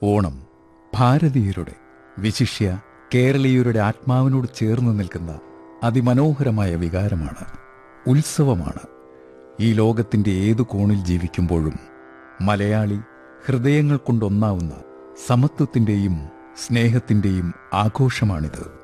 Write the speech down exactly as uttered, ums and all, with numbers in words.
ഓണം ഭാരതീയരുടെ, വിശിഷ്യ കേരളീയരുടെ ആത്മാവിനോട് ചേർന്ന് നിൽക്കുന്ന അതിമനോഹരമായ വികാരമാണ്, ഉത്സവമാണ്. ഈ ലോകത്തിൻ്റെ ഏതു കോണിൽ ജീവിക്കുമ്പോഴും മലയാളി ഹൃദയങ്ങൾ കൊണ്ടൊന്നാവുന്ന സമത്വത്തിൻ്റെയും സ്നേഹത്തിൻ്റെയും ആഘോഷമാണിത്.